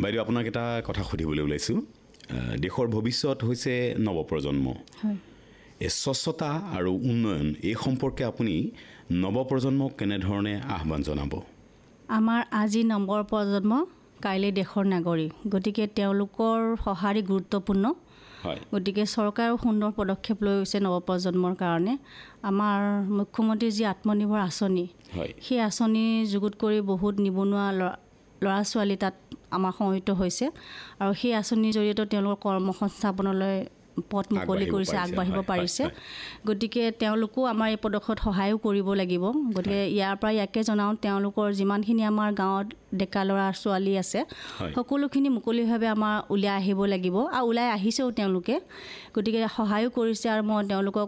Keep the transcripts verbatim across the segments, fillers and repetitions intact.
বাইদেউ আপোনাক এটা কথা সুধিবলৈ ওলাইছোঁ দেশৰ ভৱিষ্যত হৈছে নৱপ্ৰজন্ম হয় এই স্বচ্ছতা আৰু উন্নয়ন এই সম্পৰ্কে আপুনি নৱপ্ৰজন্মক কেনেধৰণে আহ্বান জনাব আমাৰ আজি নম্বৰ প্ৰজন্ম কাইলৈ দেশৰ নাগৰিক গতিকে তেওঁলোকৰ সঁহাৰি গুৰুত্বপূৰ্ণ হয় গতিকে চৰকাৰেও সুন্দৰ পদক্ষেপ লৈ গৈছে নৱপ্ৰজন্মৰ কাৰণে আমাৰ মুখ্যমন্ত্ৰী যি আত্মনিৰ্ভৰ আঁচনি হয় সেই আঁচনি যুগুত কৰি বহুত নিবনুৱা ল'ৰা ছোৱালী তাত আমাৰ সমবেত হৈছে আৰু সেই আঁচনিৰ জৰিয়তে তেওঁলোকৰ কৰ্মসংস্থাপনলৈ পথ মুকলি কৰিছে আগবাঢ়িব পাৰিছে গতিকে তেওঁলোকো আমাৰ এই পদক্ষেপত সহায়ো কৰিব লাগিব গতিকে ইয়াৰ পৰা ইয়াকে জনাওঁ তেওঁলোকৰ যিমানখিনি আমাৰ গাঁৱত ডেকা ল'ৰা ছোৱালী আছে সকলোখিনি মুকলিভাৱে আমাৰ ওলাই আহিব লাগিব আৰু ওলাই আহিছেও তেওঁলোকে গতিকে সহায়ো কৰিছে আৰু মই তেওঁলোকক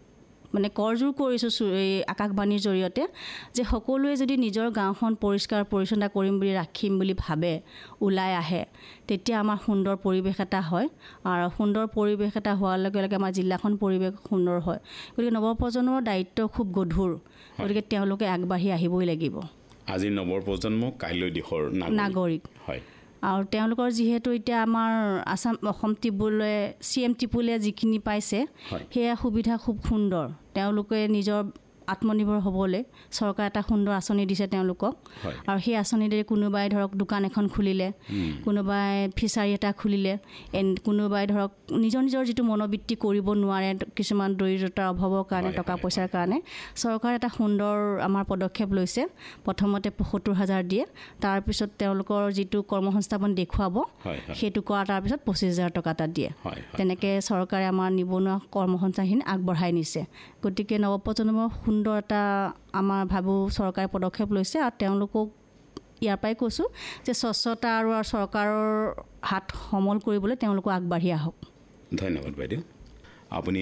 মানে কৰজোৰ কৰিছোঁ এই আকাশবাণীৰ জৰিয়তে যে সকলোৱে যদি নিজৰ গাঁওখন পৰিষ্কাৰ পৰিচ্ছন্ন কৰিম বুলি ৰাখিম বুলি ভাবে ওলাই আহে তেতিয়া আমাৰ সুন্দৰ পৰিৱেশ এটা হয় আৰু সুন্দৰ পৰিৱেশ এটা হোৱাৰ লগে লগে আমাৰ জিলাখন পৰিৱেশ সুন্দৰ হয় গতিকে নৱপ্ৰজন্মৰ দায়িত্ব খুব গধুৰ গতিকে তেওঁলোকে আগবাঢ়ি আহিবই লাগিব আজি নৱপ্ৰজন্ম কাইলৈ দেশৰ নাগৰিক হয় আৰু তেওঁলোকৰ যিহেতু এতিয়া আমাৰ আসাম অসম ত্ৰিপুলে চি এম ত্ৰিপুলে যিখিনি পাইছে সেয়া সুবিধা খুব সুন্দৰ তেওঁলোকে নিজৰ আত্মনিৰ্ভৰ হ'বলৈ চৰকাৰ এটা সুন্দৰ আঁচনি দিছে তেওঁলোকক আৰু সেই আঁচনিৰে কোনোবাই ধৰক দোকান এখন খুলিলে কোনোবাই ফিচাৰী এটা খুলিলে কোনোবাই ধৰক নিজৰ নিজৰ যিটো মনোবৃত্তি কৰিব নোৱাৰে কিছুমান দৰিদ্ৰতাৰ অভাৱৰ কাৰণে টকা পইচাৰ কাৰণে চৰকাৰ এটা সুন্দৰ আমাৰ পদক্ষেপ লৈছে প্ৰথমতে পঁয়সত্তৰ হাজাৰ দিয়ে তাৰপিছত তেওঁলোকৰ যিটো কৰ্মসংস্থাপন দেখুৱাব সেইটো কৰা তাৰপিছত পঁচিছ হাজাৰ টকা এটা দিয়ে তেনেকৈ চৰকাৰে আমাৰ নিবনুৱা কৰ্মসংস্থানখিনি আগবঢ়াই নিছে গতিকে নৱপ্ৰজন্মৰ সুন্দৰ এটা আমাৰ ভাবোঁ চৰকাৰে পদক্ষেপ লৈছে আৰু তেওঁলোকক ইয়াৰ পৰাই কৈছোঁ যে স্বচ্ছতা আৰু চৰকাৰৰ হাত সমল কৰিবলৈ তেওঁলোকো আগবাঢ়ি আহক ধন্যবাদ বাইদেউ আপুনি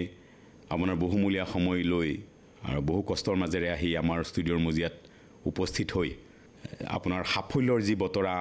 আপোনাৰ বহুমূলীয়া সময় লৈ আৰু বহু কষ্টৰ মাজেৰে আহি আমাৰ ষ্টুডিঅ'ৰ মজিয়াত উপস্থিত হৈ আপোনাৰ সাফল্যৰ যি বতৰা